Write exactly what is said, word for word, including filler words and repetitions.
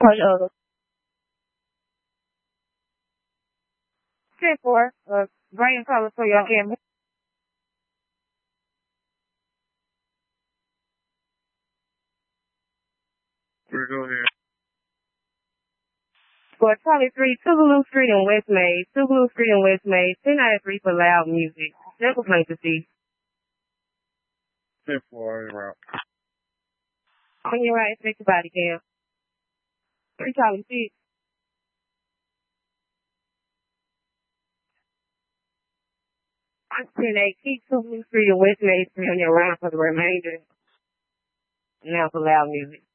One other. ten four, uh, green color for your camera. We're going here. For twenty-three, Tougaloo Street and West Main. Tougaloo Street and West Main. ten ninety-three for loud music. Simple place to see. ten four, route. On your right, fix your body cam. three Charlie six. ten eight, keep Tougaloo Street and West Main Street on your right for the remainder. Now for loud music.